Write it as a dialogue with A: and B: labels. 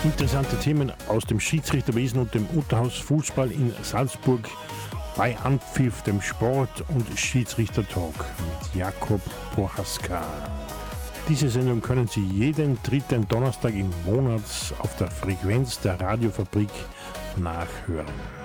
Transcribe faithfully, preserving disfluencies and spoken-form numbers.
A: Interessante Themen aus dem Schiedsrichterwesen und dem Unterhausfußball in Salzburg bei Anpfiff, dem Sport- und Schiedsrichtertalk mit Jakob Prohaska. Diese Sendung können Sie jeden dritten Donnerstag im Monat auf der Frequenz der Radiofabrik nachhören.